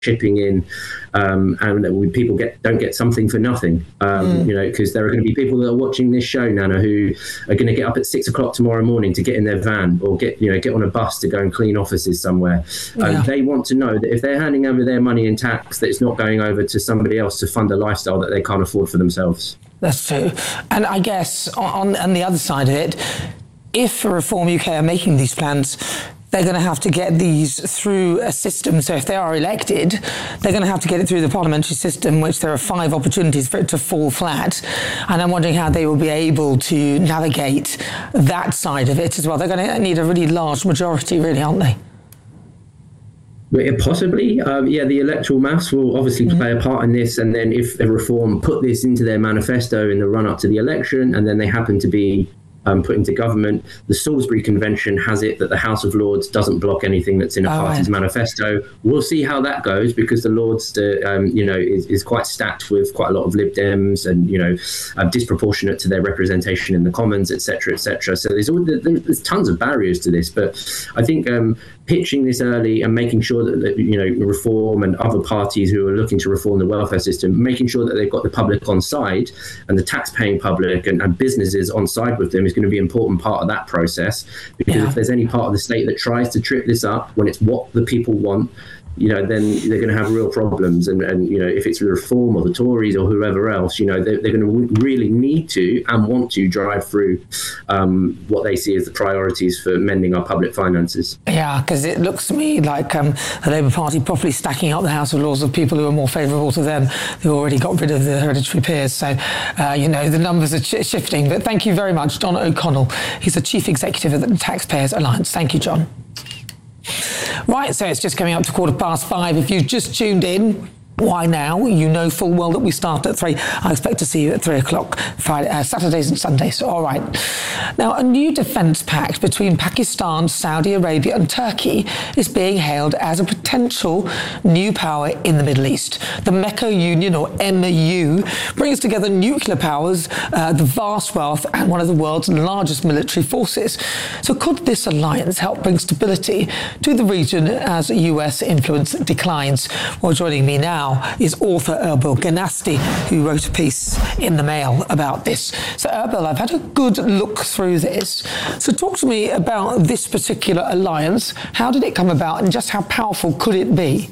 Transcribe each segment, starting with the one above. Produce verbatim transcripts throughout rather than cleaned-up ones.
chipping in, um, and that we, people get don't get something for nothing. Um, mm. You know, because there are going to be people that are watching this show, Nana, who are going to get up at six o'clock tomorrow morning to get in their van or get you know get on a bus to go and clean offices somewhere. Yeah. Um, they want to know that if they're handing over their money in tax, that it's not going over to somebody else to fund a lifestyle that they can't afford for themselves. That's true. And I guess on, on the other side of it, if Reform U K are making these plans, they're going to have to get these through a system. So if they are elected, they're going to have to get it through the parliamentary system, which there are five opportunities for it to fall flat. And I'm wondering how they will be able to navigate that side of it as well. They're going to need a really large majority, really, aren't they? Possibly. Um, yeah, the electoral maths will obviously mm-hmm. play a part in this. And then if the Reform put this into their manifesto in the run-up to the election, and then they happen to be Um, put into government, the Salisbury Convention has it that the House of Lords doesn't block anything that's in a oh, party's right. manifesto. We'll see how that goes, because the Lords, uh, um, you know, is, is quite stacked with quite a lot of Lib Dems and, you know, uh, disproportionate to their representation in the Commons, et cetera, et cetera. So there's, all, there's tons of barriers to this. But I think um, pitching this early and making sure that, that, you know, Reform and other parties who are looking to reform the welfare system, making sure that they've got the public on side and the tax-paying public and, and businesses on side with them is going to be an important part of that process, because yeah. if there's any part of the state that tries to trip this up when it's what the people want, you know, then they're going to have real problems. And, and you know, if it's the Reform or the Tories or whoever else, you know, they're, they're going to really need to and want to drive through um, what they see as the priorities for mending our public finances. Yeah, because it looks to me like um, the Labour Party properly stacking up the House of Lords of people who are more favourable to them, who already got rid of the hereditary peers. So, uh, you know, the numbers are sh- shifting. But thank you very much, John O'Connell. He's the Chief Executive of the Taxpayers Alliance. Thank you, John. Right, so it's just coming up to quarter past five. If you've just tuned in, why now? You know full well that we start at three. I expect to see you at three o'clock, Friday, uh, Saturdays and Sundays. All right. Now, a new defence pact between Pakistan, Saudi Arabia and Turkey is being hailed as a potential new power in the Middle East. The Mecca Union, or M U, brings together nuclear powers, uh, the vast wealth and one of the world's largest military forces. So could this alliance help bring stability to the region as U S influence declines? Well, joining me now is author Erbil Ganasti, who wrote a piece in the Mail about this. So Erbil, I've had a good look through this. So talk to me about this particular alliance. How did it come about and just how powerful could it be?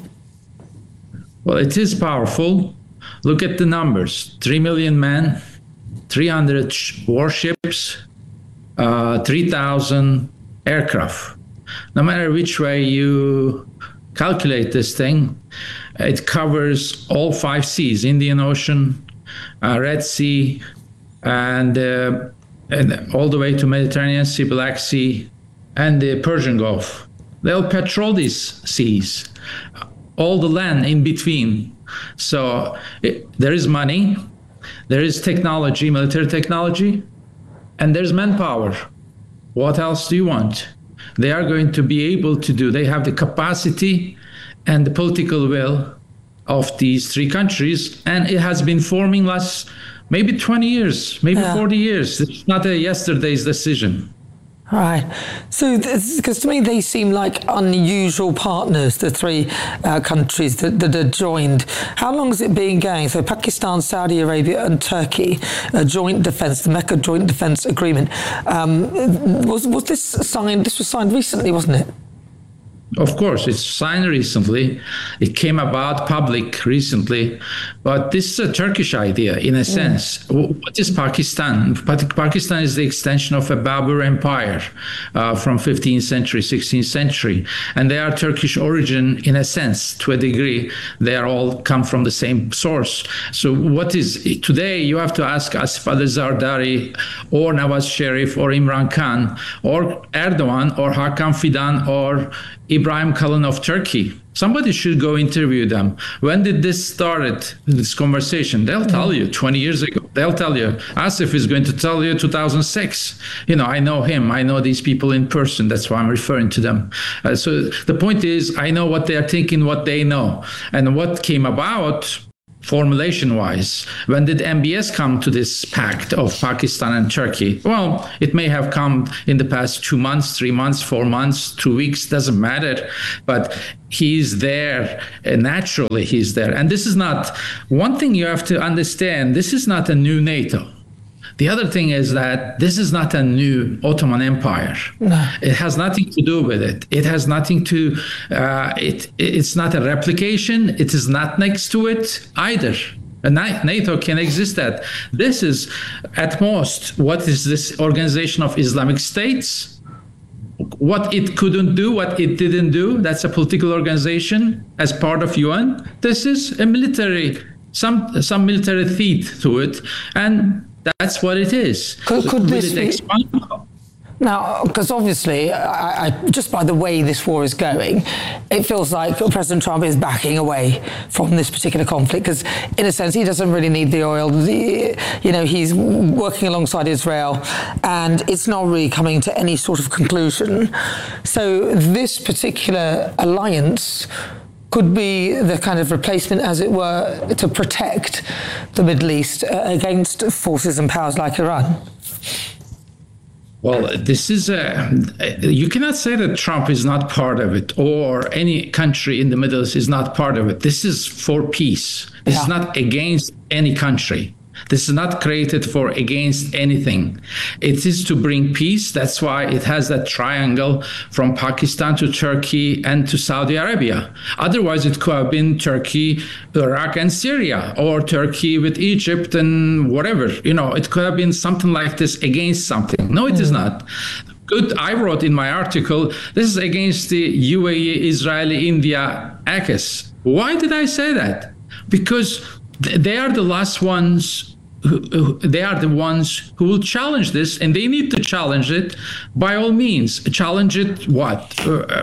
Well, it is powerful. Look at the numbers. Three million men, three hundred warships, uh, three thousand aircraft. No matter which way you calculate this thing, it covers all five seas: Indian Ocean, uh, Red Sea, and, uh, and all the way to Mediterranean Sea, Black Sea, and the Persian Gulf. They'll patrol these seas, all the land in between. So it, there is money, there is technology, military technology, and there's manpower. What else do you want? They are going to be able to do, they have the capacity and the political will of these three countries, and it has been forming last maybe twenty years, maybe yeah. forty years. It's not a yesterday's decision. Right. So, because to me they seem like unusual partners, the three uh, countries that, that are joined. How long has it been going? So Pakistan, Saudi Arabia and Turkey, a joint defence, the Mecca Joint Defence Agreement. Um, was, was this signed, this was signed recently, wasn't it? Of course, it's signed recently. It came about public recently, but this is a Turkish idea in a sense. Mm. What is Pakistan? Pakistan is the extension of a Babur Empire uh, from fifteenth century, sixteenth century, and they are Turkish origin in a sense, to a degree. They are all come from the same source. So what is, today you have to ask Asif Ali Zardari or Nawaz Sharif or Imran Khan or Erdogan or Hakan Fidan or Ibrahim Kalin of Turkey. Somebody should go interview them. When did this start, this conversation? They'll tell you twenty years ago. They'll tell you. Asif is going to tell you two thousand six. You know, I know him. I know these people in person. That's why I'm referring to them. Uh, so the point is, I know what they are thinking, what they know. And what came about formulation-wise. When did M B S come to this pact of Pakistan and Turkey? Well, it may have come in the past two months, three months, four months, two weeks, doesn't matter. But he's there, uh, naturally he's there. And this is not, one thing you have to understand, this is not a new NATO. The other thing is that this is not a new Ottoman Empire. No. It has nothing to do with it. It has nothing to, uh, it. it's not a replication. It is not next to it either. And NATO can exist at. This is, at most, what is this Organization of Islamic States? What it couldn't do, what it didn't do, that's a political organization as part of U N. This is a military, some some military teeth to it. And that's what it is. Could, could this be, now, because obviously, I, I, just by the way this war is going, it feels like President Trump is backing away from this particular conflict because, in a sense, he doesn't really need the oil. The, you know, he's working alongside Israel, and it's not really coming to any sort of conclusion. So this particular alliance could be the kind of replacement, as it were, to protect the Middle East uh, against forces and powers like Iran? Well, this is a, you cannot say that Trump is not part of it or any country in the Middle East is not part of it. This is for peace. This yeah. is not against any country. This is not created for against anything. It is to bring peace. That's why it has that triangle from Pakistan to Turkey and to Saudi Arabia. Otherwise, it could have been Turkey, Iraq, and Syria, or Turkey with Egypt and whatever. You know, it could have been something like this against something. No, it mm. is not. Good. I wrote in my article, this is against the U A E, Israeli, India, AUKUS. Why did I say that? Because they are the last ones, who, they are the ones who will challenge this, and they need to challenge it by all means. Challenge it what? Uh,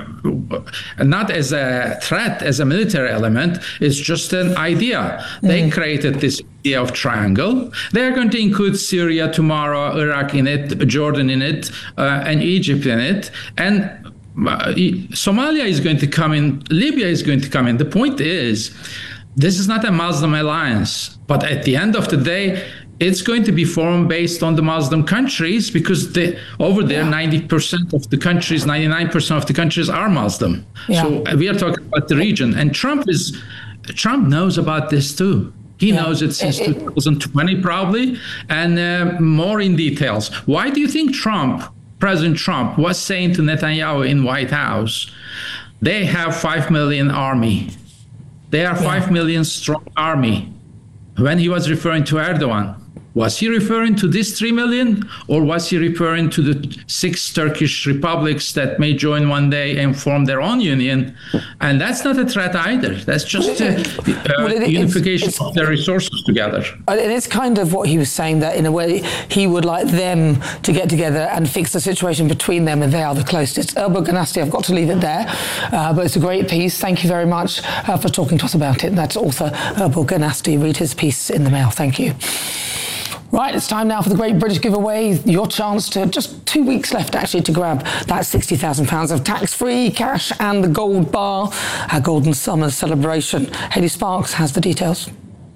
not as a threat, as a military element. It's just an idea. Mm-hmm. They created this idea of triangle. They're going to include Syria tomorrow, Iraq in it, Jordan in it, uh, and Egypt in it. And uh, Somalia is going to come in, Libya is going to come in. The point is, this is not a Muslim alliance, but at the end of the day, it's going to be formed based on the Muslim countries because they, over there, yeah. ninety percent of the countries, ninety-nine percent of the countries are Muslim. Yeah. So we are talking about the region. And Trump is, Trump knows about this too. He yeah. knows it since it, it, twenty twenty probably, and uh, more in details. Why do you think Trump, President Trump, was saying to Netanyahu in White House, they have five million army. They are five yeah. million strong army. When he was referring to Erdogan, was he referring to this three million, or was he referring to the six Turkish republics that may join one day and form their own union? And that's not a threat either. That's just a, uh, well, it, unification it's, it's, of their resources together. And it's kind of what he was saying, that in a way he would like them to get together and fix the situation between them, and they are the closest. Erbal Ganasti, I've got to leave it there, uh, but it's a great piece. Thank you very much uh, for talking to us about it. That's author Erbal Ganasti. Read his piece in the Mail. Thank you. Right, it's time now for the Great British Giveaway. Your chance to, just two weeks left actually, to grab that sixty thousand pounds of tax-free cash and the gold bar, our Golden Summer celebration. Hayley Sparks has the details.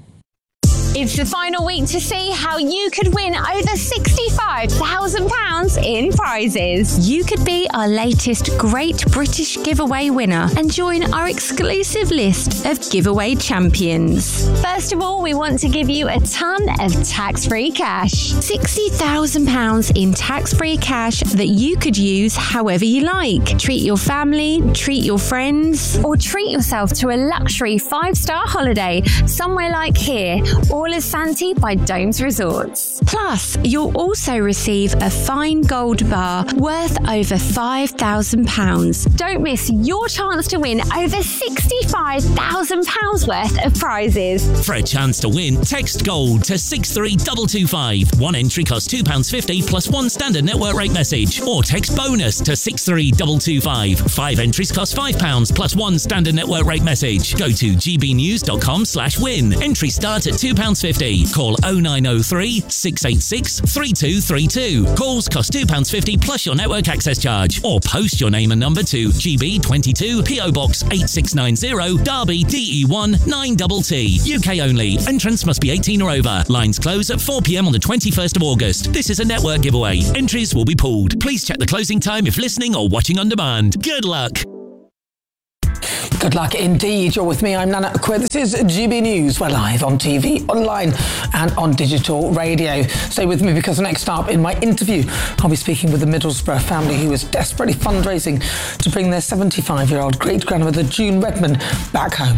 It's the final week to see how you could win over sixty-five thousand pounds in prizes. You could be our latest Great British Giveaway winner and join our exclusive list of giveaway champions. First of all, we want to give you a ton of tax-free cash. sixty thousand pounds in tax-free cash that you could use however you like. Treat your family, treat your friends, or treat yourself to a luxury five-star holiday somewhere like here, or Santi by Domes Resorts. Plus, you'll also receive a fine gold bar worth over five thousand pounds. Don't miss your chance to win over sixty-five thousand pounds worth of prizes. For a chance to win, text GOLD to six three two two five. One entry costs two pounds fifty plus one standard network rate message. Or text BONUS to six three two two five. Five entries cost five pounds plus one standard network rate message. Go to gbnews dot com slash win. Entries start at two pounds pounds fifty. Call oh nine oh three, six eight six, three two three two. Calls cost two pounds fifty plus your network access charge. Or post your name and number to G B twenty-two, P O Box eight six nine zero, Derby, D E one nine T T. U K only. Entrance must be eighteen or over. Lines close at four p.m. on the twenty-first of August. This is a network giveaway. Entries will be pulled. Please check the closing time if listening or watching on demand. Good luck. Good luck indeed. You're with me. I'm Nana Aquia. This is G B News. We're live on T V, online and on digital radio. Stay with me because next up in my interview, I'll be speaking with the Middlesbrough family who is desperately fundraising to bring their seventy-five-year-old great-grandmother June Redman back home.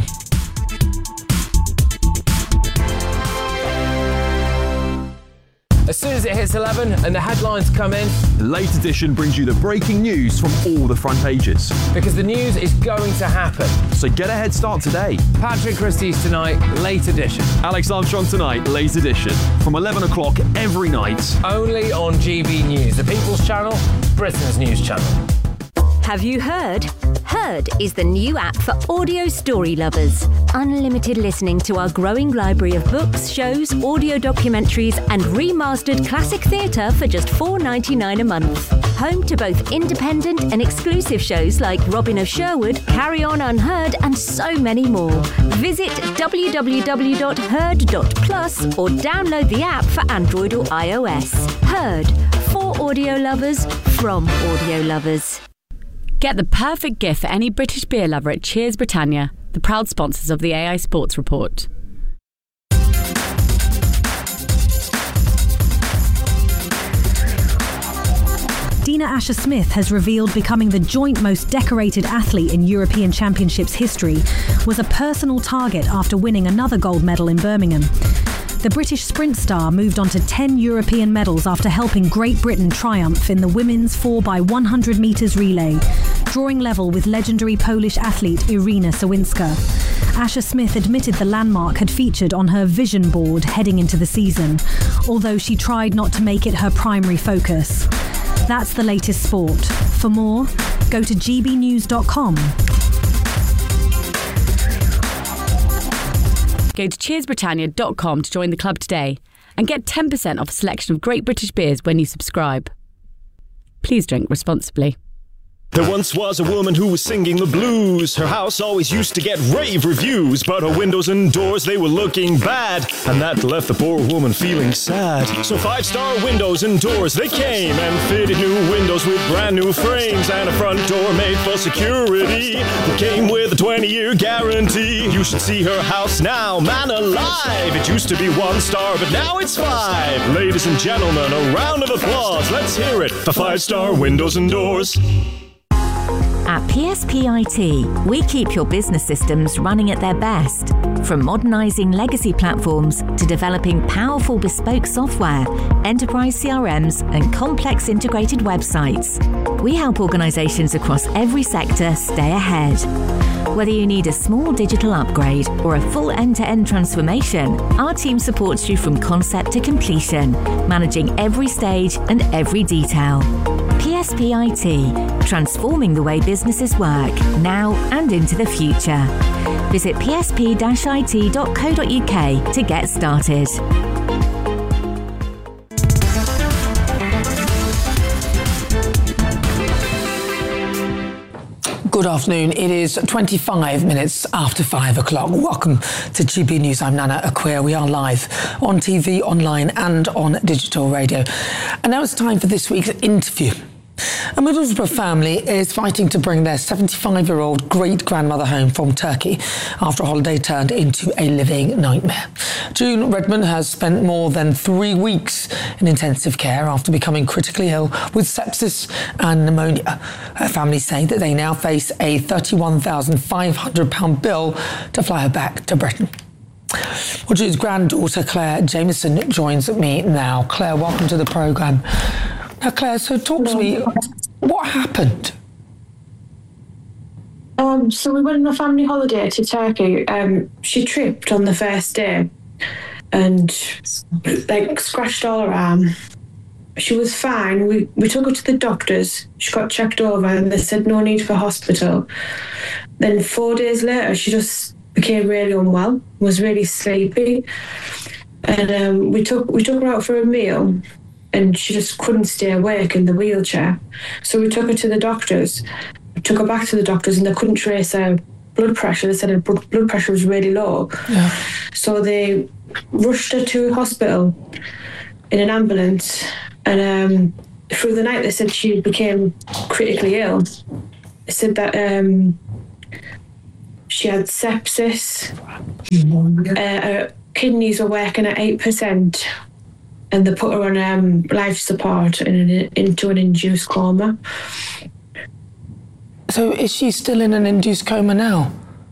As soon as it hits eleven and the headlines come in, the Late Edition brings you the breaking news from all the front pages. Because the news is going to happen. So get a head start today. Patrick Christie's tonight, Late Edition. Alex Armstrong tonight, Late Edition. From eleven o'clock every night. Only on G B News, the People's Channel, Britain's news channel. Have you heard? Heard is the new app for audio story lovers. Unlimited listening to our growing library of books, shows, audio documentaries and remastered classic theatre for just four pounds ninety-nine a month. Home to both independent and exclusive shows like Robin of Sherwood, Carry On Unheard and so many more. Visit w w w dot heard dot plus or download the app for Android or iOS. Heard, for audio lovers, from audio lovers. Get the perfect gift for any British beer lover at Cheers Britannia, the proud sponsors of the A I Sports Report. Dina Asher-Smith has revealed becoming the joint most decorated athlete in European Championships history was a personal target after winning another gold medal in Birmingham. The British sprint star moved on to ten European medals after helping Great Britain triumph in the women's four by one hundred metres relay, drawing level with legendary Polish athlete Irina Sawinska. Asher-Smith admitted the landmark had featured on her vision board heading into the season, although she tried not to make it her primary focus. That's the latest sport. For more, go to g b news dot com. Go to cheers britannia dot com to join the club today and get ten percent off a selection of great British beers when you subscribe. Please drink responsibly. There once was a woman who was singing the blues. Her house always used to get rave reviews, but her windows and doors, they were looking bad, and that left the poor woman feeling sad. So five-star windows and doors, they came and fitted new windows with brand new frames and a front door made for security. It came with a twenty-year guarantee. You should see her house now, man alive. It used to be one star, but now it's five. Ladies and gentlemen, a round of applause. Let's hear it for five-star windows and doors. At P S P I T, we keep your business systems running at their best. From modernising legacy platforms to developing powerful bespoke software, enterprise C R Ms and complex integrated websites, we help organisations across every sector stay ahead. Whether you need a small digital upgrade or a full end-to-end transformation, our team supports you from concept to completion, managing every stage and every detail. P S P I T, transforming the way businesses work, now and into the future. Visit p s p dash i t dot co dot u k to get started. Good afternoon. It is twenty-five minutes after five o'clock. Welcome to G B News. I'm Nana Aquia. We are live on T V, online and on digital radio. And now it's time for this week's interview. A Middlesbrough family is fighting to bring their seventy-five-year-old great-grandmother home from Turkey after a holiday turned into a living nightmare. June Redman has spent more than three weeks in intensive care after becoming critically ill with sepsis and pneumonia. Her family say that they now face a thirty-one thousand five hundred pounds bill to fly her back to Britain. Well, June's granddaughter, Claire Jameson, joins me now. Claire, welcome to the programme. Now, Claire, so talk to me, what happened? Um, so we went on a family holiday to Turkey. Um, she tripped on the first day and like scratched all her arm. She was fine. We we took her to the doctors. She got checked over and they said no need for hospital. Then four days later, she just became really unwell, was really sleepy. and um, we took we took her out for a meal, and she just couldn't stay awake in the wheelchair. So we took her to the doctors. We took her back to the doctors, and they couldn't trace her blood pressure. They said her blood pressure was really low. Yeah. So they rushed her to a hospital in an ambulance, and um, through the night they said she became critically ill. They said that um, she had sepsis, uh, her kidneys were working at eight percent, and they put her on um, life support and in, into an induced coma. So is she still in an induced coma now?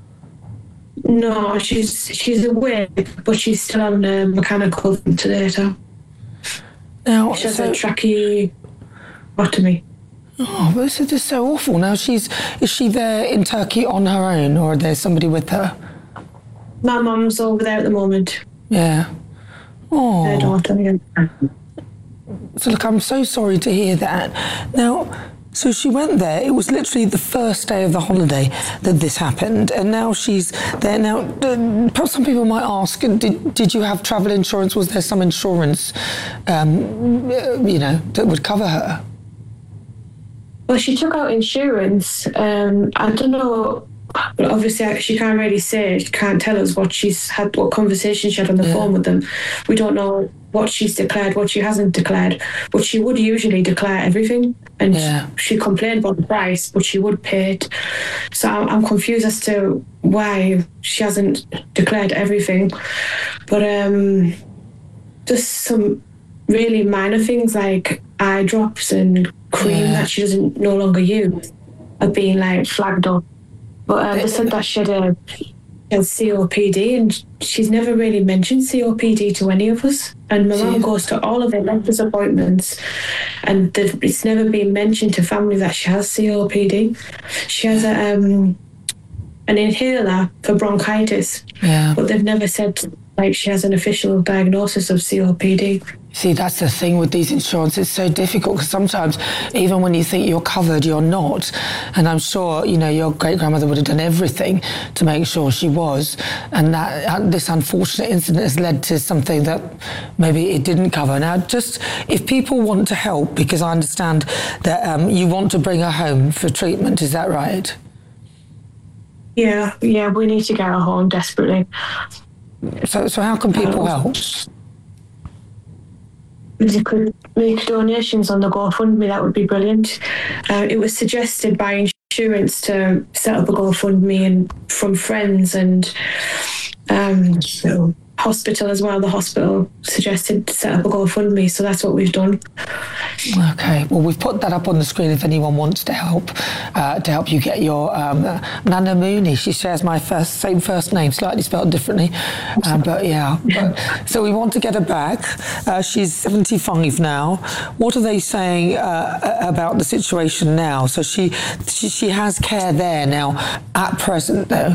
No, she's she's awake, but she's still on a mechanical ventilator. Now, she has so, a tracheotomy. Oh, this is just so awful. Now, she's is she there in Turkey on her own, or there's somebody with her? My mum's over there at the moment. Yeah. Oh. Her daughter, yeah. So look, I'm so sorry to hear that. Now, so she went there. It was literally the first day of the holiday that this happened, and now she's there. Now, uh, perhaps some people might ask, did, did you have travel insurance? Was there some insurance, um, you know, that would cover her? Well, she took out insurance. Um, I don't know. But obviously, she can't really say. She can't tell us what she's had, what conversation she had on the yeah. phone with them. We don't know what she's declared, what she hasn't declared. But she would usually declare everything, and yeah. she, she complained about the price, but she would pay it. So I'm, I'm confused as to why she hasn't declared everything. But um, just some really minor things like eye drops and cream yeah. that she doesn't no longer use are being like flagged up. But um, they said that she had, a, she had C O P D, and she's never really mentioned C O P D to any of us. And my mum goes to all of her doctor's appointments, and it's never been mentioned to family that she has C O P D. She has a, um, an inhaler for bronchitis, yeah. but they've never said like she has an official diagnosis of C O P D. See, that's the thing with these insurance. It's so difficult because sometimes even when you think you're covered, you're not. And I'm sure, you know, your great-grandmother would have done everything to make sure she was. And that uh, this unfortunate incident has led to something that maybe it didn't cover. Now, just if people want to help, because I understand that um, you want to bring her home for treatment, is that right? Yeah, yeah, we need to get her home desperately. So, so how can people help? If you could make donations on the GoFundMe, that would be brilliant. Uh, it was suggested by insurance to set up a GoFundMe, and from friends and um, so hospital as well. The hospital suggested to set up a GoFundMe, so that's what we've done. Okay, well, we've put that up on the screen if anyone wants to help, uh, to help you get your um, Nana Mooney. She shares my first same first name, slightly spelled differently, uh, but yeah. But, so we want to get her back. Uh, she's seventy-five now. What are they saying uh, about the situation now? So she, she she has care there now at present, though.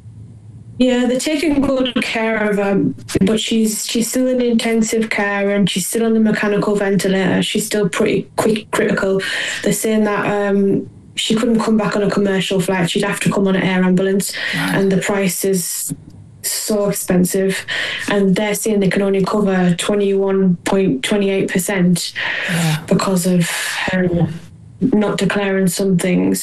Yeah, they're taking good care of her, but she's she's still in intensive care, and she's still on the mechanical ventilator. She's still pretty quick critical. They're saying that um, she couldn't come back on a commercial flight. She'd have to come on an air ambulance, right. And the price is so expensive. And they're saying they can only cover twenty-one point two eight percent yeah. because of her not declaring some things.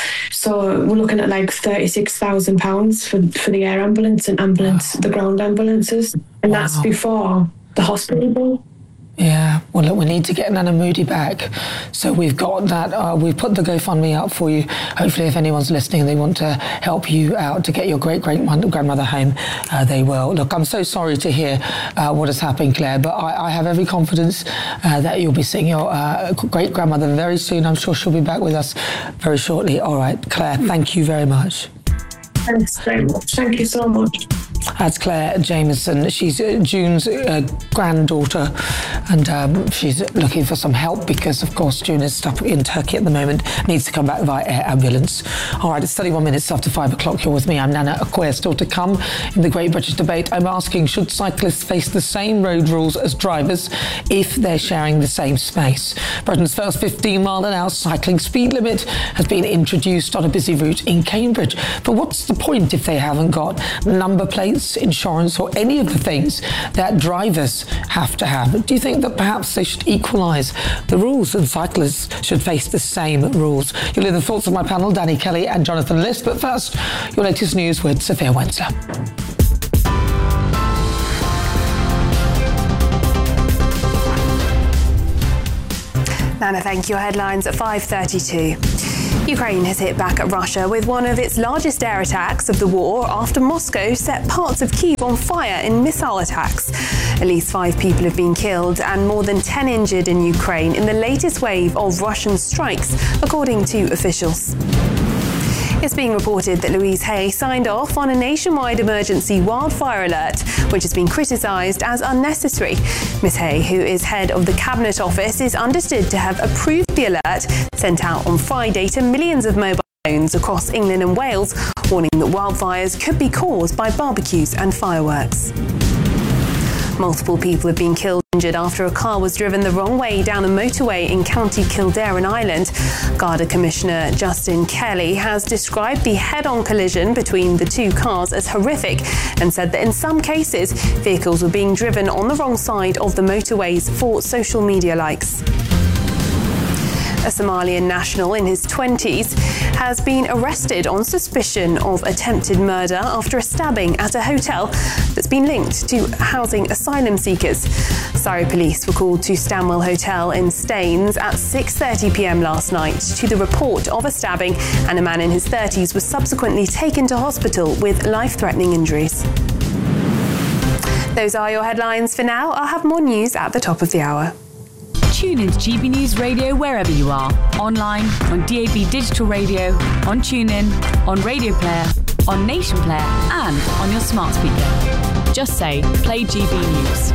So we're looking at like thirty-six thousand pounds for, for the air ambulance and ambulance, wow. the ground ambulances. And wow. that's before the hospital bill. Yeah, well, look, we need to get Nana Moody back. So we've got that. Uh, we've put the GoFundMe up for you. Hopefully, if anyone's listening and they want to help you out to get your great-great-grandmother home, uh, they will. Look, I'm so sorry to hear uh, what has happened, Claire, but I, I have every confidence uh, that you'll be seeing your uh, great-grandmother very soon. I'm sure she'll be back with us very shortly. All right, Claire, thank you very much. Thanks very much. Thank you so much. That's Claire Jameson. She's uh, June's uh, granddaughter, and um, she's looking for some help because, of course, June is stuck in Turkey at the moment, needs to come back via air ambulance. All right, it's thirty-one minutes after five o'clock. You're with me. I'm Nana Acquair. Still to come in the Great British Debate, I'm asking, should cyclists face the same road rules as drivers if they're sharing the same space? Britain's first fifteen mile an hour cycling speed limit has been introduced on a busy route in Cambridge. But what's the point if they haven't got number plates accidents insurance or any of the things that drivers have to have. Do you think that perhaps they should equalise the rules and cyclists should face the same rules? You'll hear the thoughts of my panel, Danny Kelly and Jonathan List, but first, your latest news with Sophia Wensler. Nana, thank you. Headlines at five thirty-two. Ukraine has hit back at Russia with one of its largest air attacks of the war after Moscow set parts of Kyiv on fire in missile attacks. At least five people have been killed and more than ten injured in Ukraine in the latest wave of Russian strikes, according to officials. It's being reported that Louise Hay signed off on a nationwide emergency wildfire alert, which has been criticised as unnecessary. Miss Hay, who is head of the Cabinet Office, is understood to have approved the alert sent out on Friday to millions of mobile phones across England and Wales, warning that wildfires could be caused by barbecues and fireworks. Multiple people have been killed and injured after a car was driven the wrong way down a motorway in County Kildare in Ireland. Garda Commissioner Justin Kelly has described the head-on collision between the two cars as horrific and said that in some cases, vehicles were being driven on the wrong side of the motorways for social media likes. A Somalian national in his twenties has been arrested on suspicion of attempted murder after a stabbing at a hotel that's been linked to housing asylum seekers. Surrey police were called to Stanwell Hotel in Staines at six thirty p m last night to the report of a stabbing, and a man in his thirties was subsequently taken to hospital with life-threatening injuries. Those are your headlines for now. I'll have more news at the top of the hour. Tune into G B News Radio wherever you are. Online, on D A B Digital Radio, on TuneIn, on Radio Player, on Nation Player, and on your smart speaker. Just say, play G B News.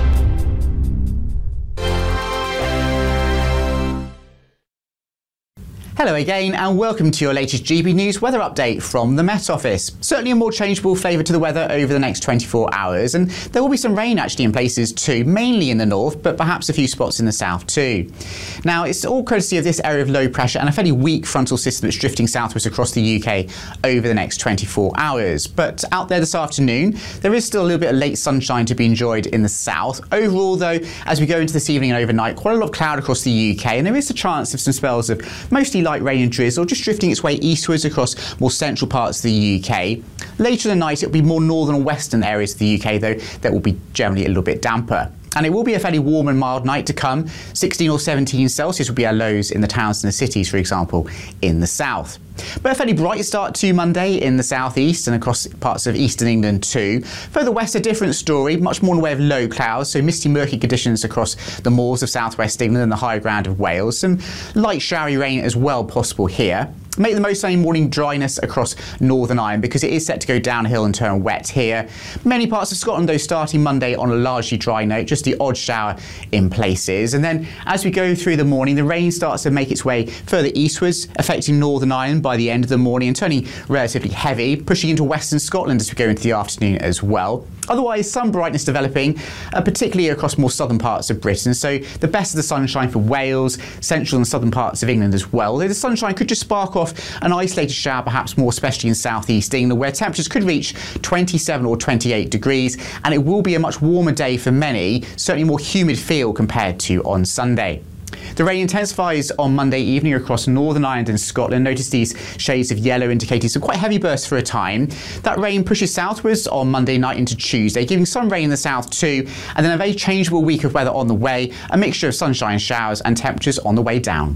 Hello again and welcome to your latest G B News weather update from the Met Office. Certainly a more changeable flavour to the weather over the next twenty-four hours, and there will be some rain actually in places too, mainly in the north, but perhaps a few spots in the south too. Now it's all courtesy of this area of low pressure and a fairly weak frontal system that's drifting southwards across the U K over the next twenty-four hours. But out there this afternoon, there is still a little bit of late sunshine to be enjoyed in the south. Overall though, as we go into this evening and overnight, quite a lot of cloud across the U K, and there is a chance of some spells of mostly light rain and drizzle just drifting its way eastwards across more central parts of the U K. Later in the night, it'll be more northern and western areas of the U K, though, that will be generally a little bit damper. And it will be a fairly warm and mild night to come. sixteen or seventeen Celsius will be our lows in the towns and the cities, for example, in the south. But a fairly bright start to Monday in the southeast and across parts of eastern England too. Further west, a different story, much more in the way of low clouds, so misty, murky conditions across the moors of southwest England and the higher ground of Wales. Some light showery rain as well possible here. Make the most of any morning dryness across Northern Ireland because it is set to go downhill and turn wet here. Many parts of Scotland though starting Monday on a largely dry note, just the odd shower in places. And then as we go through the morning, the rain starts to make its way further eastwards, affecting Northern Ireland by the end of the morning and turning relatively heavy, pushing into western Scotland as we go into the afternoon as well. Otherwise, some brightness developing, uh, particularly across more southern parts of Britain. So the best of the sunshine for Wales, central and southern parts of England as well. Though the sunshine could just spark off an isolated shower, perhaps more especially in southeast England, where temperatures could reach twenty-seven or twenty-eight degrees, and it will be a much warmer day for many, certainly more humid feel compared to on Sunday. The rain intensifies on Monday evening across Northern Ireland and Scotland. Notice these shades of yellow indicating some quite heavy bursts for a time. That rain pushes southwards on Monday night into Tuesday, giving some rain in the south too, and then a very changeable week of weather on the way, a mixture of sunshine showers and temperatures on the way down.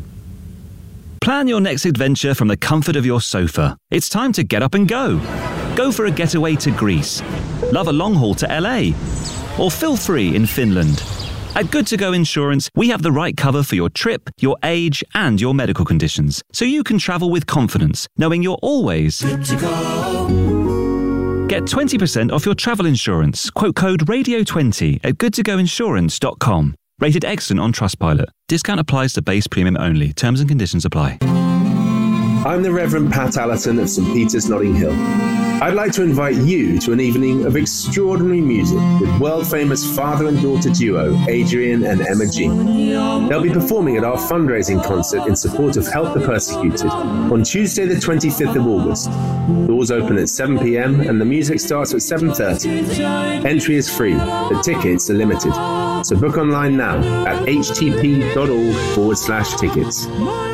Plan your next adventure from the comfort of your sofa. It's time to get up and go. Go for a getaway to Greece. Love a long haul to L A. Or feel free in Finland. At Good To Go Insurance, we have the right cover for your trip, your age, and your medical conditions, so you can travel with confidence, knowing you're always good to go. Get twenty percent off your travel insurance. Quote code radio twenty at good to go insurance dot com. Rated excellent on Trustpilot. Discount applies to base premium only. Terms and conditions apply. I'm the Reverend Pat Allerton of St Peter's, Notting Hill. I'd like to invite you to an evening of extraordinary music with world-famous father and daughter duo Adrian and Emma Jean. They'll be performing at our fundraising concert in support of Help the Persecuted on Tuesday the twenty-fifth of August. Doors open at seven p.m. and the music starts at seven thirty. Entry is free, but tickets are limited. So book online now at htp.org forward slash tickets.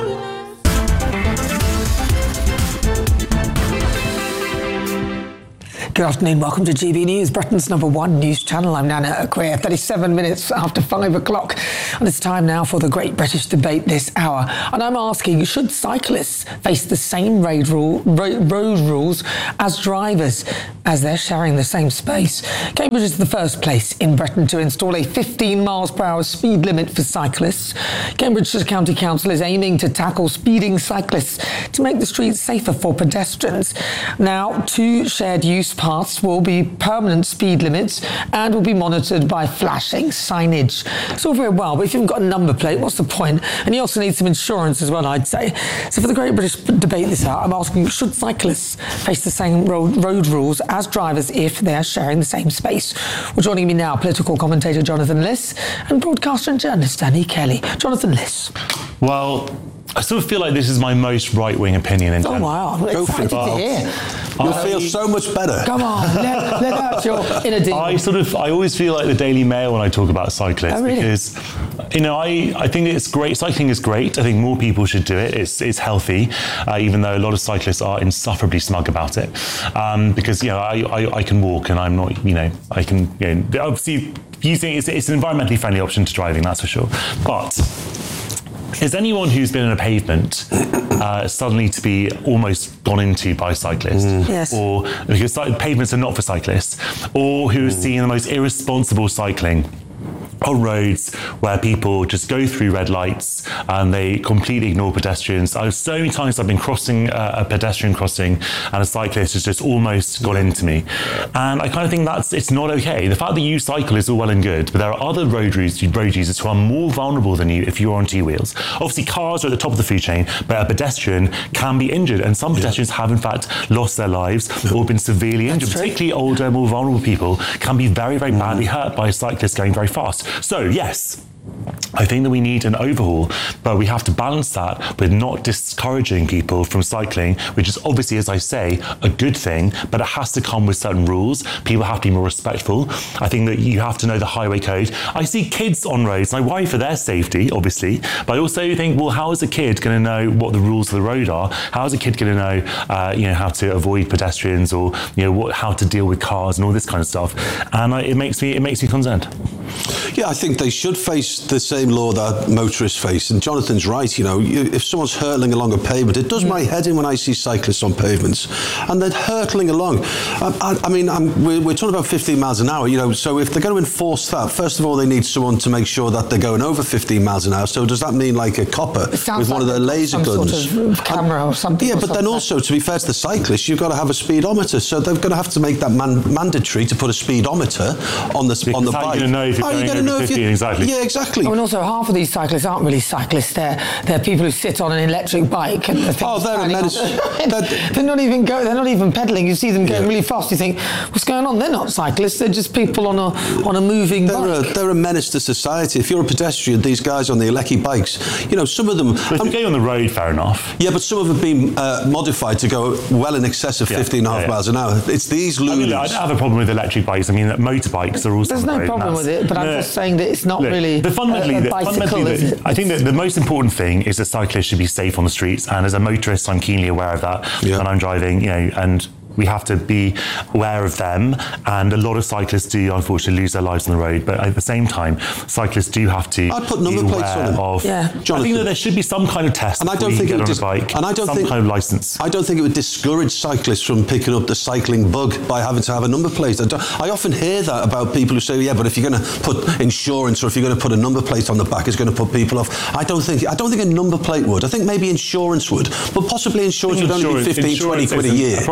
Good afternoon, welcome to G B News, Britain's number one news channel. I'm Nana Aquia, thirty-seven minutes after five o'clock, and it's time now for the Great British Debate this hour. And I'm asking, should cyclists face the same road, rule, road, road rules as drivers, as they're sharing the same space? Cambridge is the first place in Britain to install a fifteen miles per hour speed limit for cyclists. Cambridgeshire County Council is aiming to tackle speeding cyclists to make the streets safer for pedestrians. Now, two shared use paths will be permanent speed limits and will be monitored by flashing signage. It's all very well, but if you haven't got a number plate, what's the point? And you also need some insurance as well, I'd say. So for the Great British Debate this hour, I'm asking, should cyclists face the same road, road rules as drivers if they're sharing the same space? Well, joining me now, political commentator Jonathan Liss and broadcaster and journalist Danny Kelly. Jonathan Liss. Well, I sort of feel like this is my most right-wing opinion in Oh, wow. I'm excited to hear. You'll feel so much better. Come on, let, let out your inner demon. I sort of, I always feel like the Daily Mail when I talk about cyclists Oh, really? because, you know, I, I think it's great. Cycling is great. I think more people should do it. It's it's healthy, uh, even though a lot of cyclists are insufferably smug about it. Um, because, you know, I, I, I can walk and I'm not, you know, I can, you know, obviously using, it's, it's an environmentally friendly option to driving, that's for sure. But is anyone who's been on a pavement uh, suddenly to be almost gone into by cyclists? Mm. Yes. Or because pavements are not for cyclists, or who's mm. seeing the most irresponsible cycling on roads where people just go through red lights and they completely ignore pedestrians. I've so many times I've been crossing uh, a pedestrian crossing and a cyclist has just almost got into me. And I kind of think that's, it's not okay. The fact that you cycle is all well and good, but there are other road, routes, road users who are more vulnerable than you if you're on two wheels. Obviously cars are at the top of the food chain, but a pedestrian can be injured, and some pedestrians yeah. have in fact lost their lives or been severely injured. That's Particularly true. older, more vulnerable people can be very, very badly hurt by a cyclist going very fast. So, yes, I think that we need an overhaul, but we have to balance that with not discouraging people from cycling, which is obviously, as I say, a good thing, but it has to come with certain rules. People have to be more respectful. I think that you have to know the highway code. I see kids on roads, and I worry for their safety, obviously, but I also think, well, how is a kid going to know what the rules of the road are? How is a kid going to know, uh, you know, how to avoid pedestrians or, you know, what, how to deal with cars and all this kind of stuff? And I, it makes me, it makes me concerned. Yeah, I think they should face the same law that motorists face. And Jonathan's right, you know, you, if someone's hurtling along a pavement, it does my head in when I see cyclists on pavements and they're hurtling along. I, I, I mean, I'm, we're, we're talking about fifteen miles an hour, you know, so if they're going to enforce that, first of all, they need someone to make sure that they're going over fifteen miles an hour. So does that mean like a copper with one like of their laser some guns? Sort of camera or something. Yeah, or but something. then also, to be fair to the cyclists, you've got to have a speedometer. So they're going to have to make that man, mandatory to put a speedometer on the, because on the how bike. Are you going to know if you're oh, going you're over fifteen, exactly. Yeah, exactly. Oh, and also half of these cyclists aren't really cyclists. They're they're people who sit on an electric bike. And the oh, they're a menace. they're, they're not even go. They're not even pedaling. You see them going yeah. really fast. You think, what's going on? They're not cyclists. They're just people on a on a moving they're bike. A, they're a menace to society. If you're a pedestrian, these guys on the electric bikes, you know, some of them. But if you're going on the road, fair enough. Yeah, but some of them have been uh, modified to go well in excess of yeah. fifteen and a half yeah, yeah. miles an hour. It's these loonies. I, mean, I don't have a problem with electric bikes. I mean, motorbikes are also. There's no road, problem with it, but no. I'm just saying that it's not Look, really. The fundamentally, a, a the, bicycle, fundamentally is the, it? I think that the most important thing is that cyclists should be safe on the streets, and as a motorist, I'm keenly aware of that yeah. when I'm driving. You know, and we have to be aware of them, and a lot of cyclists do unfortunately lose their lives on the road, but at the same time cyclists do have to I'd put number be plates aware on them. of yeah. Jonathan, I think that there should be some kind of test and I don't think you it get would on dis- a bike, and I don't some think, kind of license. I don't think it would discourage cyclists from picking up the cycling bug by having to have a number plate. I, don't, I often hear that about people who say, yeah, but if you're going to put insurance or if you're going to put a number plate on the back, it's going to put people off. I don't think I don't think a number plate would. I think maybe insurance would, but possibly insurance would only be fifteen, twenty quid a year. Probably insurance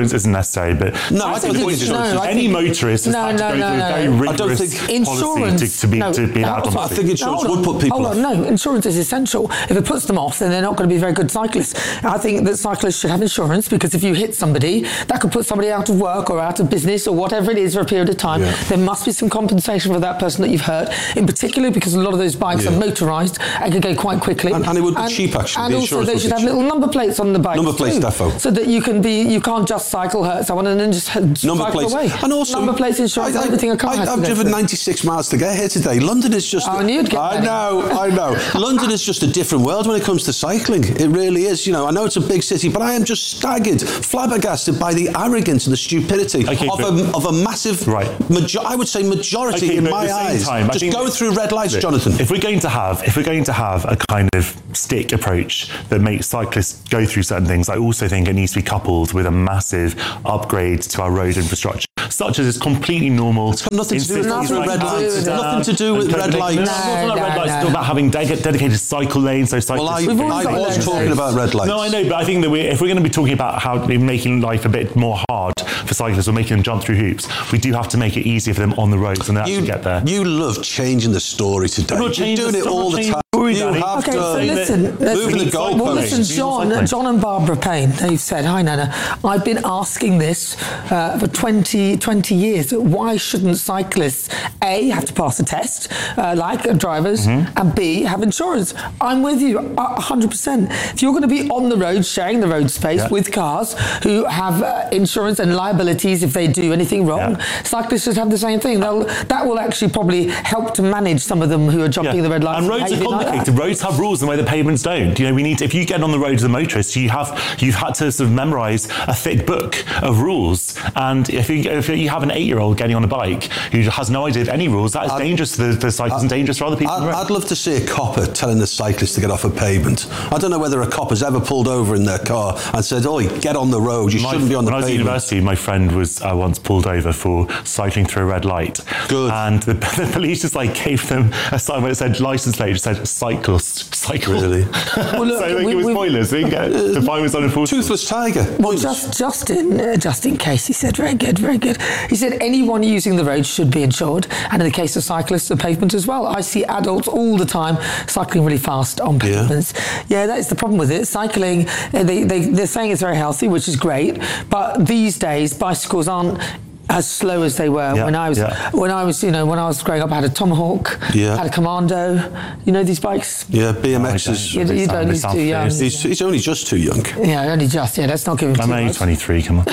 insurance isn't necessary, but no, I I think don't the point think is insurance- any no, motorist has no, had to no, go no, through no, a very no. I don't rigorous think policy to, to be no, to be allowed hold on on. the I think insurance Hold would on, put people hold off. on, no, insurance is essential. If it puts them off, then they're not going to be very good cyclists. I think that cyclists should have insurance because if you hit somebody, that could put somebody out of work or out of business or whatever it is for a period of time. Yeah. There must be some compensation for that person that you've hurt, in particular because a lot of those bikes Yeah. are motorised and can go quite quickly. And, and it would be cheap, actually. And The also insurance they would should be have cheap. little number plates on the bike. Number plates, defo. So that you can be, you can't just cycle, hurt someone and then just Number cycle plates. away. And also, number plates, insurance, I, I, everything. I can't I, have to I've go driven through. ninety-six miles to get here today. London is just. Oh, I knew you'd get I many. know, I know. London is just a different world when it comes to cycling. It really is. You know, I know it's a big city, but I am just staggered, flabbergasted by the arrogance and the stupidity Okay, of, but- a, of a massive, Right. major, I would say majority Okay, in but my at the same eyes. time, I just think go that- through red lights, Look, Jonathan. If we're going to have, if we're going to have a kind of stick approach that makes cyclists go through certain things, I also think it needs to be coupled with a massive upgrade to our road infrastructure, such as is completely normal. It's got nothing to do with cities red like lights. Amsterdam Nothing to do with and red Copenhagen. lights. No, it's not No, about red no, lights. It's no. about having de- dedicated cycle lanes. So cyclists. Well, I, We've already I got was those. talking about red lights. No, I know, but I think that we, if we're going to be talking about how we're making life a bit more hard for cyclists or making them jump through hoops, we do have to make it easier for them on the roads and they actually You, get there. you love changing the story today. I'm not You're changing doing the- it I'm all not the changing time. the story, You Danny. have Okay, so done. listen, let's- moving the Well, Well, goalposts. listen, John, John and Barbara Payne, they've said, hi, Nana, I've been asking this uh, for twenty, twenty years. Why shouldn't cyclists, A, have to pass a test, uh, like drivers, Mm-hmm. and B, have insurance? I'm with you, uh, one hundred percent. If you're going to be on the road, sharing the road space Yeah. with cars who have uh, insurance and liabilities if they do anything wrong, Yeah. cyclists should have the same thing. They'll, that will actually probably help to manage some of them who are jumping Yeah. the red lights. And roads are behaving like that. complicated. Roads have rules in the way that pavements don't. You know, we need to, if you get on the road as a motorist, you have you've had to sort of memorise a thick book of rules. And if you if you have an eight-year-old getting on a bike who has no idea of any rules, that is I'd- dangerous to the, the cyclists and dangerous for other people. on the I'd, road. I'd love to see a copper telling the cyclist to get off a pavement. I don't know whether a copper's ever pulled over in their car and said, "Oi, get on the road. You My- shouldn't be on the when I was at pavement." university, my friend was uh, once pulled over for cycling through a red light. Good. And the, the police just like gave them a sign where it said license plate, it said cyclist, cycle. Really? Well, look, so like, we- it was we- pointless. They didn't get, the fine was unenforceable. Toothless tiger. Well, just, just, in, uh, just in case, he said, very good, very good. He said anyone using the road should be insured, and in the case of cyclists, the pavement as well. I see adults all the time cycling really fast on pavements. Yeah, yeah that is the problem with it. Cycling, uh, they, they, they're saying it's very healthy, which is great, but these days, bicycles aren't as slow as they were Yeah, when I was yeah. when I was you know when I was growing up. I had a Tomahawk, Yeah. had a Commando. You know these bikes? Yeah, B M X No, I is. You, you don't. He's too young. He's, he's only just too young. Yeah, only just. Yeah, let's not give him too I'm only much. twenty-three, come on.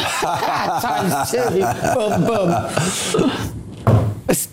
Times two. Boom, boom.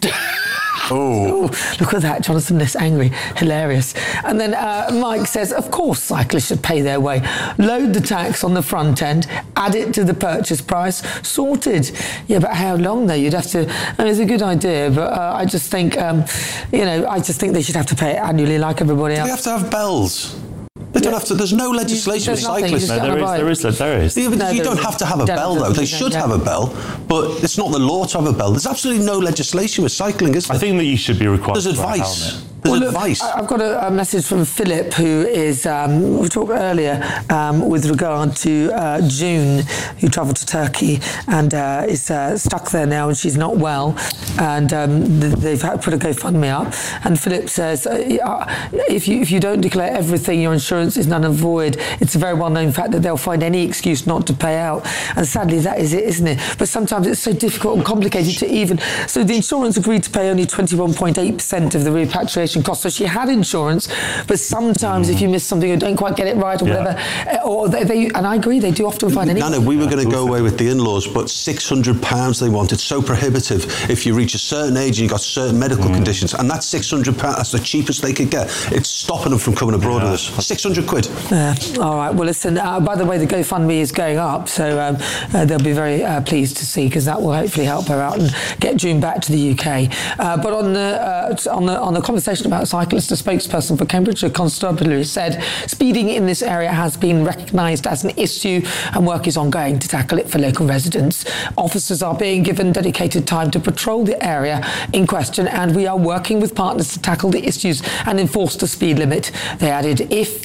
Oh, look at that, Jonathan, this angry, hilarious. And then uh, Mike says, of course cyclists should pay their way. Load the tax on the front end, add it to the purchase price, sorted. Yeah, but how long though? You'd have to, I mean, it's a good idea, but uh, I just think, um, you know, I just think they should have to pay it annually like everybody They else. have to have bells. They don't have to. There's no legislation for There's nothing, you cyclists. just No, there is, there is, there is. Yeah, but No, you there don't isn't. have to have a bell, though. Definitely They should don't, have a bell, but it's not the law to have a bell. There's absolutely no legislation with cycling, is there? I think that you should be required There's to wear a advice. helmet. There's Well, look, advice. I- I've got a, a message from Philip, who is, um, we talked earlier um, with regard to uh, June, who travelled to Turkey and uh, is uh, stuck there now and she's not well. And um, th- they've had put a GoFundMe up. And Philip says, uh, if you if you don't declare everything, your insurance is null and void. It's a very well-known fact that they'll find any excuse not to pay out. And sadly, that is it, isn't it? But sometimes it's so difficult and complicated to even... So the insurance agreed to pay only twenty-one point eight percent of the repatriation cost. So she had insurance, but sometimes if you miss something or don't quite get it right or Yeah. whatever, uh, or they, they, and I agree, they do often find any. Nana, we were going to go away with the in-laws, but six hundred pounds they want. It's so prohibitive if you reach a certain age and you've got certain medical conditions, and that's six hundred pounds, that's the cheapest they could get. It's stopping them from coming abroad with us. six hundred quid. Uh, all right. Well, listen, uh, by the way, the GoFundMe is going up, so um, uh, they'll be very uh, pleased to see, because that will hopefully help her out and get June back to the U K. Uh, but on the, uh, on the on the conversation about cyclists, a spokesperson for Cambridgeshire Constabulary said speeding in this area has been recognised as an issue and work is ongoing to tackle it for local residents. Officers are being given dedicated time to patrol the area in question, and we are working with partners to tackle the issues and enforce the speed limit. They added, if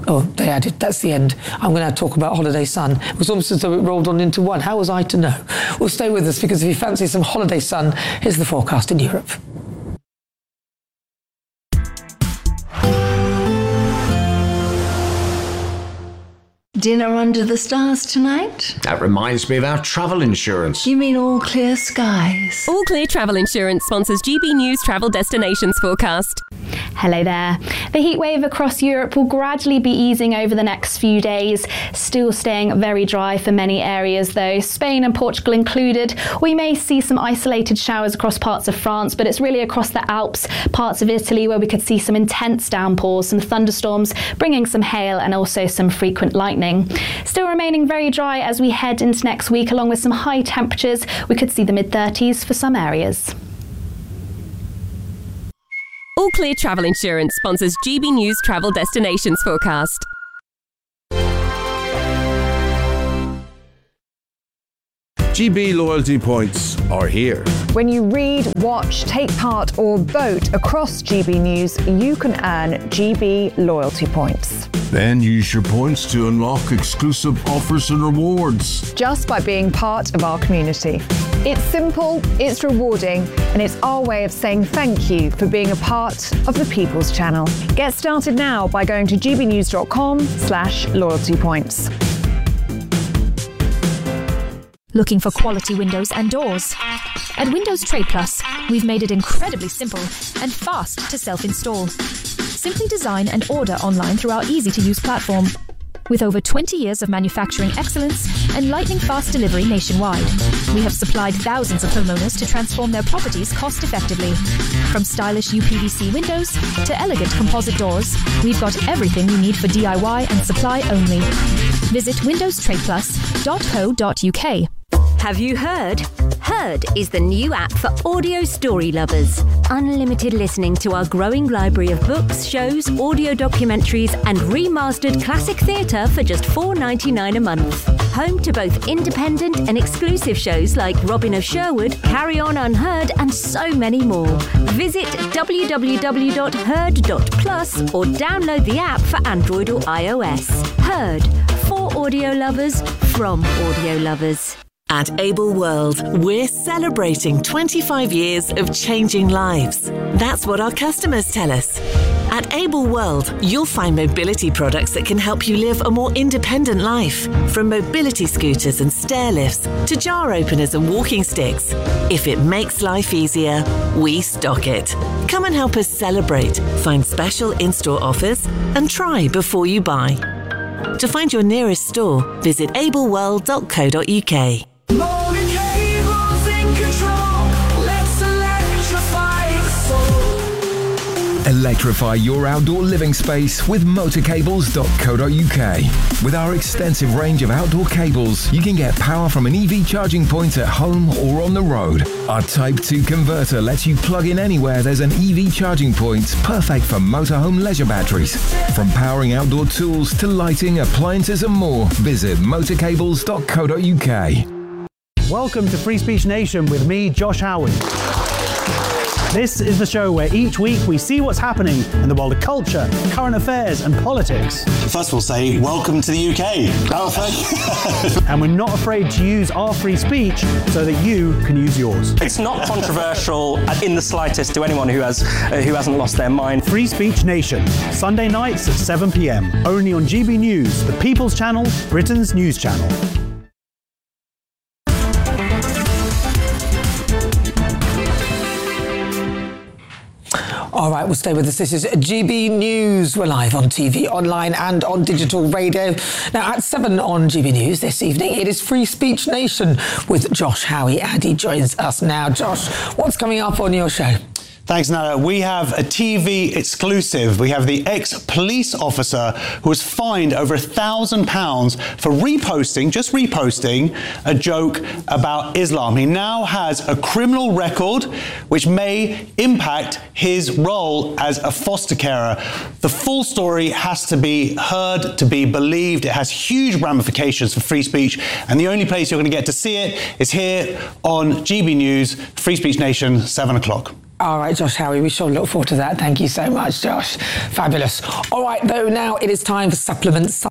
Oh, they added, that's the end. I'm going to talk about Holiday Sun. It was almost as though it rolled on into one. How was I to know? Well, stay with us, because if you fancy some Holiday Sun, here's the forecast in Europe. Dinner under the stars tonight? That reminds me of our travel insurance. You mean All Clear Skies? All Clear Travel Insurance sponsors G B News Travel Destinations forecast. Hello there. The heat wave across Europe will gradually be easing over the next few days, still staying very dry for many areas though, Spain and Portugal included. We may see some isolated showers across parts of France, but it's really across the Alps, parts of Italy where we could see some intense downpours, some thunderstorms, bringing some hail and also some frequent lightning. Still remaining very dry as we head into next week, along with some high temperatures. We could see the mid thirties for some areas. All Clear Travel Insurance sponsors G B News Travel Destinations forecast. G B loyalty points are here. When you read, watch, take part or vote across G B News, you can earn G B loyalty points. Then use your points to unlock exclusive offers and rewards. Just by being part of our community. It's simple, it's rewarding, and it's our way of saying thank you for being a part of the People's Channel. Get started now by going to gbnews.com slash loyalty points. Looking for quality windows and doors? At Windows Trade Plus, we've made it incredibly simple and fast to self-install. Simply design and order online through our easy-to-use platform. With over twenty years of manufacturing excellence and lightning-fast delivery nationwide, we have supplied thousands of homeowners to transform their properties cost-effectively. From stylish U P V C windows to elegant composite doors, we've got everything you need for D I Y and supply only. Visit windows trade plus dot co dot U K. Have you heard? Heard is the new app for audio story lovers. Unlimited listening to our growing library of books, shows, audio documentaries, and remastered classic theatre for just four dollars and ninety-nine cents a month. Home to both independent and exclusive shows like Robin of Sherwood, Carry On Unheard, and so many more. Visit w w w dot heard dot plus or download the app for Android or iOS. Heard, for audio lovers, from audio lovers. At Able World, we're celebrating twenty-five years of changing lives. That's what our customers tell us. At Able World, you'll find mobility products that can help you live a more independent life. From mobility scooters and stair lifts to jar openers and walking sticks. If it makes life easier, we stock it. Come and help us celebrate, find special in-store offers, and try before you buy. To find your nearest store, visit able world dot co dot U K. Electrify your outdoor living space with motor cables dot co dot U K. With our extensive range of outdoor cables, you can get power from an E V charging point at home or on the road. Our Type two converter lets you plug in anywhere there's an E V charging point, perfect for motorhome leisure batteries. From powering outdoor tools to lighting, appliances and more, visit motor cables dot co dot U K. Welcome to Free Speech Nation with me, Josh Howie. This is the show where each week we see what's happening in the world of culture, current affairs and politics. First we'll say, welcome to the U K. Oh, thank you. And we're not afraid to use our free speech so that you can use yours. It's not controversial in the slightest to anyone who, has, uh, who hasn't lost their mind. Free Speech Nation, Sunday nights at seven p m, only on G B News, the People's Channel, Britain's news channel. All right, we'll stay with us. This is G B News. We're live on T V, online and on digital radio. Now, at seven on G B News this evening, it is Free Speech Nation with Josh Howie, and he joins us now. Josh, what's coming up on your show? Thanks, Nana. We have a T V exclusive. We have the ex-police officer who was fined over a thousand pounds for reposting, just reposting, a joke about Islam. He now has a criminal record which may impact his role as a foster carer. The full story has to be heard, to be believed. It has huge ramifications for free speech, and the only place you're going to get to see it is here on G B News, Free Speech Nation, seven o'clock. All right, Josh Howie, we shall look forward to that. Thank you so much, Josh. Fabulous. All right, though, now it is time for supplements.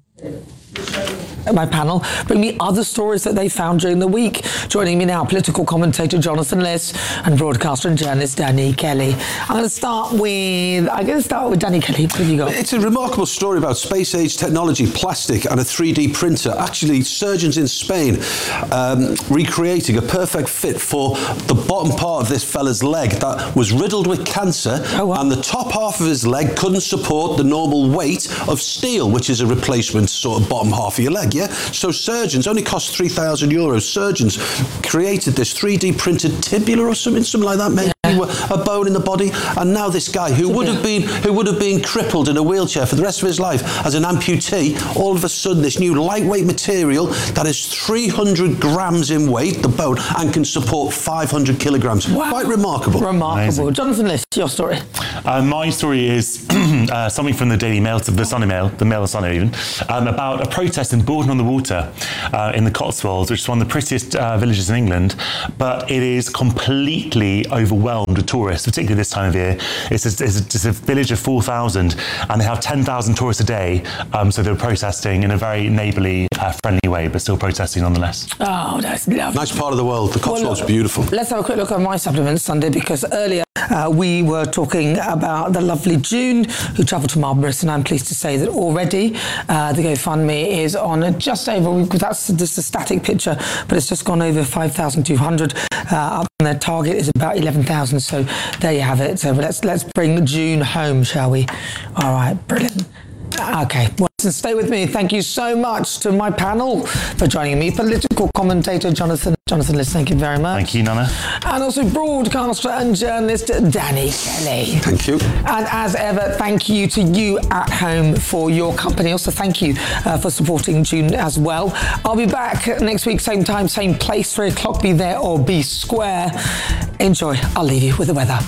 My panel bring me other stories that they found during the week. Joining me now, political commentator Jonathan Liss and broadcaster and journalist Danny Kelly. I'm going to start with I'm going to start with Danny Kelly. What have you got? It's a remarkable story about space-age technology, plastic, and a three D printer. Actually, surgeons in Spain um, recreating a perfect fit for the bottom part of this fella's leg that was riddled with cancer, oh, wow. and the top half of his leg couldn't support the normal weight of steel, which is a replacement sort of bottom half of your leg. Yeah, so surgeons, only cost three thousand euros. Surgeons created this three D printed tibula or something, something like that, maybe yeah. a bone in the body. And now this guy who would have been who would have been crippled in a wheelchair for the rest of his life as an amputee, all of a sudden this new lightweight material that is three hundred grams in weight, the bone, and can support five hundred kilograms. Wow. Quite remarkable. Remarkable. Amazing. Jonathan Liss, your story. Uh, my story is uh, something from the Daily Mail, the Sunday Mail, the Mail and Sunday even, um, about a protest in Borden on the Water uh, in the Cotswolds, which is one of the prettiest uh, villages in England, but it is completely overwhelmed with tourists, particularly this time of year. It's a, it's a, it's a village of four thousand, and they have ten thousand tourists a day, um, so they're protesting in a very neighbourly, uh, friendly way, but still protesting nonetheless. Oh, that's lovely. Nice part of the world. The Cotswolds well, look, beautiful. Let's have a quick look at my supplements Sunday, because earlier uh, we were talking about the lovely June who travelled to Marlborough, and I'm pleased to say that already uh, the GoFundMe is on just over, that's just a static picture, but it's just gone over five thousand two hundred. Uh, up and their target is about eleven thousand, so there you have it. So let's let's bring June home, shall we? All right, brilliant. Okay, well, stay with me. Thank you so much to my panel for joining me. Political commentator Jonathan Jonathan Liss, thank you very much. Thank you, Nana. And also broadcaster and journalist Danny Kelly. Thank you. And as ever, thank you to you at home for your company. Also, thank you uh, for supporting June as well. I'll be back next week, same time, same place, three o'clock. Be there or be square. Enjoy. I'll leave you with the weather.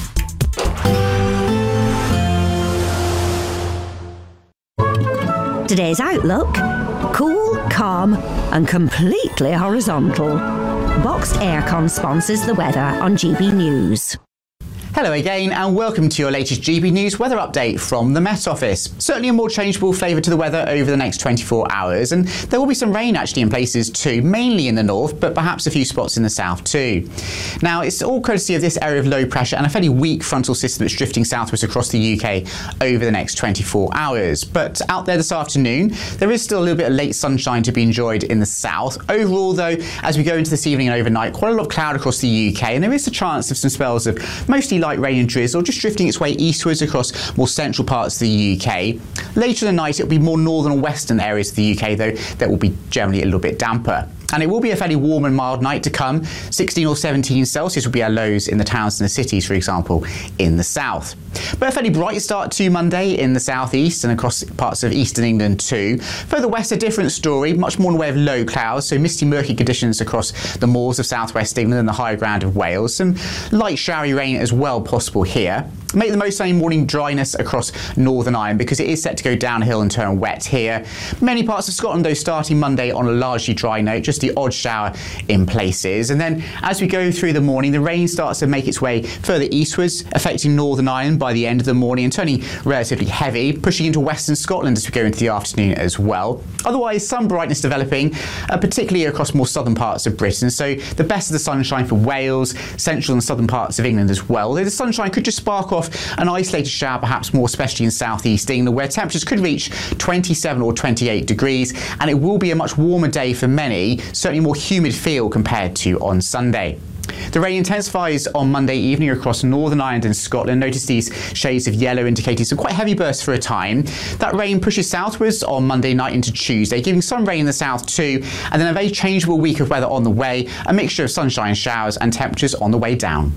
Today's outlook: cool, calm and completely horizontal. Boxed Aircon sponsors the weather on G B News. Hello again and welcome to your latest G B News weather update from the Met Office. Certainly a more changeable flavour to the weather over the next twenty-four hours, and there will be some rain actually in places too, mainly in the north, but perhaps a few spots in the south too. Now it's all courtesy of this area of low pressure and a fairly weak frontal system that's drifting southwards across the U K over the next twenty-four hours. But out there this afternoon, there is still a little bit of late sunshine to be enjoyed in the south. Overall though, as we go into this evening and overnight, quite a lot of cloud across the U K, and there is a chance of some spells of mostly light rain and drizzle just drifting its way eastwards across more central parts of the U K. Later in the night, it'll be more northern and western areas of the U K, though, that will be generally a little bit damper. And it will be a fairly warm and mild night to come. sixteen or seventeen Celsius will be our lows in the towns and the cities, for example, in the south. But a fairly bright start to Monday in the southeast and across parts of eastern England too. Further west, a different story, much more in the way of low clouds, so misty, murky conditions across the moors of southwest England and the higher ground of Wales. Some light showery rain as well possible here. Make the most of any morning dryness across Northern Ireland because it is set to go downhill and turn wet here. Many parts of Scotland, though, starting Monday on a largely dry note, just the odd shower in places. And then as we go through the morning, the rain starts to make its way further eastwards, affecting Northern Ireland by the end of the morning and turning relatively heavy, pushing into western Scotland as we go into the afternoon as well. Otherwise, some brightness developing, uh, particularly across more southern parts of Britain. So the best of the sunshine for Wales, central and southern parts of England as well. Though the sunshine could just spark off an isolated shower, perhaps more especially in southeast England, where temperatures could reach twenty-seven or twenty-eight degrees, and it will be a much warmer day for many, certainly more humid feel compared to on Sunday. The rain intensifies on Monday evening across Northern Ireland and Scotland. Notice these shades of yellow indicating some quite heavy bursts for a time. That rain pushes southwards on Monday night into Tuesday, giving some rain in the south too, and then a very changeable week of weather on the way, a mixture of sunshine showers and temperatures on the way down.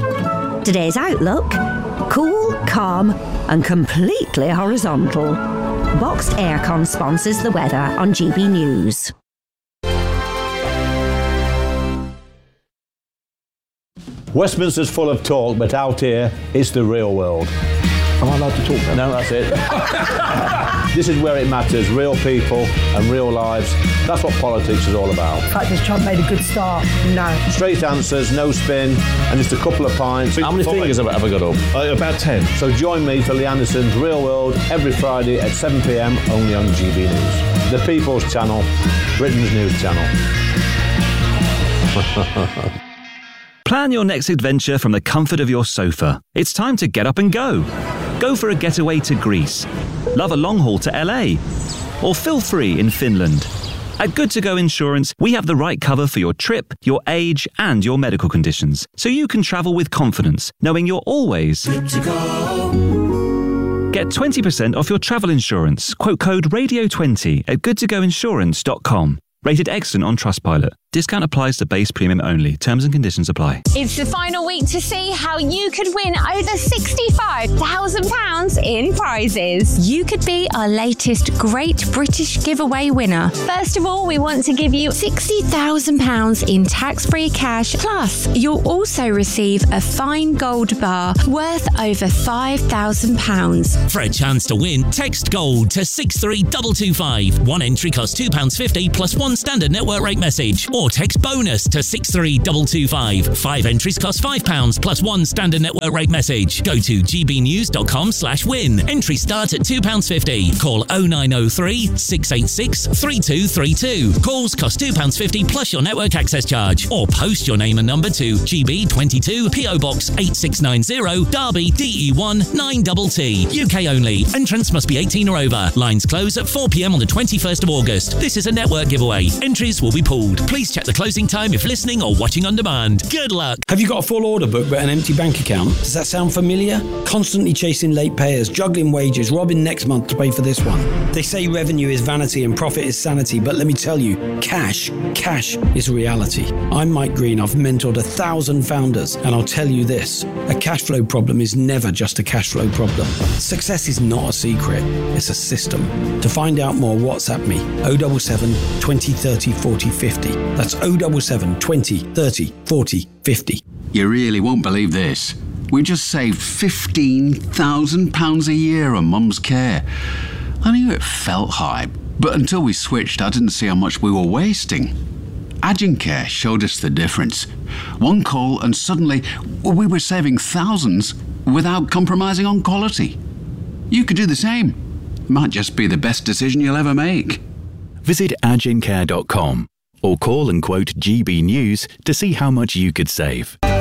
Today's outlook: cool, calm and completely horizontal. Boxed Aircon sponsors the weather on G B News. Westminster's full of talk, but out here, it's the real world. Am I allowed to talk now? No, that's it. This is where it matters, real people and real lives. That's what politics is all about. In fact, has Trump made a good start? No. Straight answers, no spin, and just a couple of pints. How many fingers have I ever got up? Uh, about ten. So join me for Lee Anderson's Real World every Friday at seven p m only on G B News. The People's Channel, Britain's news channel. Plan your next adventure from the comfort of your sofa. It's time to get up and go. Go for a getaway to Greece. Love a long haul to L A. Or feel free in Finland. At Good To Go Insurance, we have the right cover for your trip, your age, and your medical conditions, so you can travel with confidence, knowing you're always good to go. Get twenty percent off your travel insurance. Quote code radio twenty at good to go insurance dot com. Rated excellent on Trustpilot. Discount applies to base premium only. Terms and conditions apply. It's the final week to see how you could win over sixty-five thousand pounds in prizes. You could be our latest Great British Giveaway winner. First of all, we want to give you sixty thousand pounds in tax-free cash. Plus, you'll also receive a fine gold bar worth over five thousand pounds. For a chance to win, text GOLD to six three two two five. One entry costs two pounds fifty plus one standard network rate message. Or text BONUS to six three two two five. Five entries cost five pounds plus one standard network rate message. Go to gbnews.com slash win. Entries start at two pounds fifty. Call oh nine oh three, six eight six, three two three two. Calls cost two pounds fifty plus your network access charge. Or post your name and number to G B twenty-two, P O Box eight six nine zero, Derby, D E one nine T T. U K only. Entrance must be eighteen or over. Lines close at four p m on the twenty-first of August. This is a network giveaway. Entries will be pulled. Please check the closing time if listening or watching on demand. Good luck. Have you got a full order book but an empty bank account? Does that sound familiar? Constantly chasing late payers, juggling wages, robbing next month to pay for this one. They say revenue is vanity and profit is sanity, but let me tell you, cash, cash is reality. I'm Mike Green. I've mentored a thousand founders, and I'll tell you this, a cash flow problem is never just a cash flow problem. Success is not a secret, it's a system. To find out more, WhatsApp me, oh seven seven, twenty, thirty, forty, fifty. That's oh seven seven, twenty, thirty, forty, fifty. You really won't believe this. We just saved fifteen thousand pounds a year on Mum's care. I knew it felt high, but until we switched, I didn't see how much we were wasting. Agencare showed us the difference. One call and suddenly we were saving thousands without compromising on quality. You could do the same. Might just be the best decision you'll ever make. Visit agencare dot com or call and quote G B News to see how much you could save.